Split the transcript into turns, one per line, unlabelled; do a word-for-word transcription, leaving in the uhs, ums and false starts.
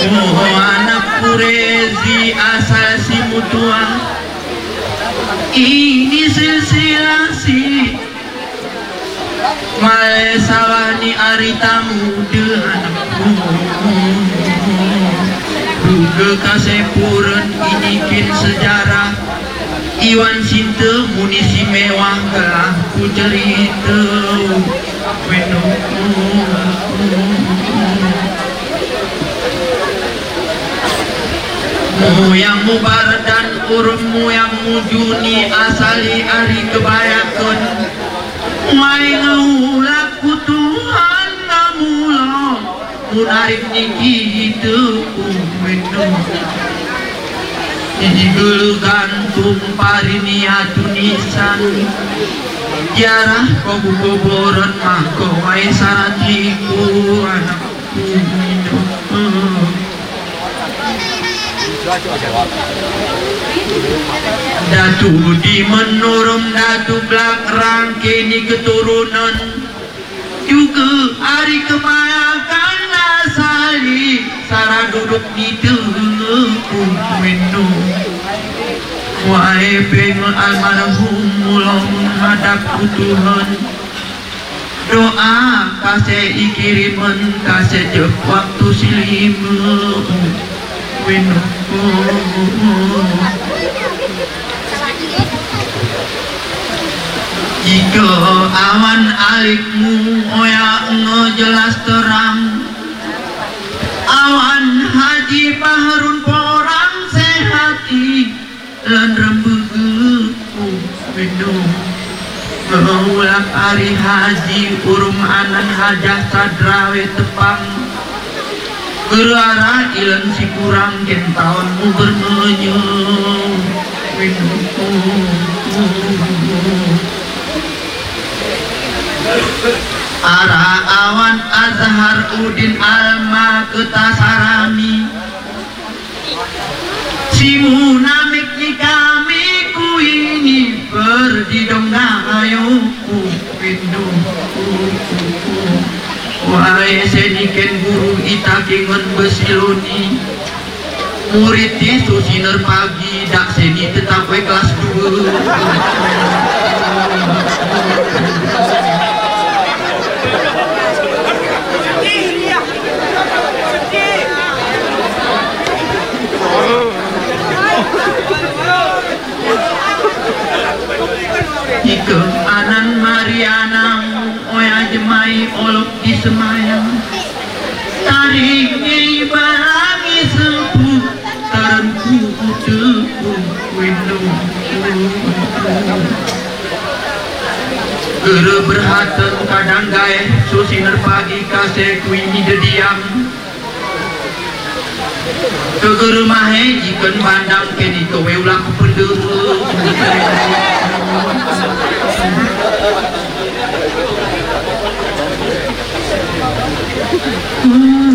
Oh anak purezi asal si mutua ini silsilasi malesawani arita muda anakku duga kasepuran inikin sejarah Iwan Sinta munisi mewah gelah ku cerita weno moyang mubar dan urung moyang mujuni asali ari kebayakan mai ngeulah ku Tuhan namula munarik niki itu weno Jigul gantung parinia tunisan jarah kobu koboran mako wae saratiku anakku datu di menurun datu belak rangke ni keturunan juga hari kebayakan asali sarang duduk di teluk wendo wae pengen almarhum mulau menghadap Tuhan doa kasih ikiriman kasih jep waktu silima wendo jika awan alikmu oya ngejelas terang awan haji paharun porang sehati lan rembege wendo ngeulang hari haji urum anan hajah sadrawe tepang gerara ilan si kurang ken tahunmu bermenyo wendo ara awan azhar udin alma ketasarami simu namik ni kami ku ini berdidong ayo ku pindu wae seniken guru itakingan besiloni murid di susiner pagi dak seni tetap we kelas dua Ike anan Mariana oya jemai olok di semayang tarik ibarangi sepuh terengku tepu windu gere berhatan kadang gaeh susiner pagi kasih kuini dediam keger mahe jikan bandang kini kowe ulah kupendeur Hmm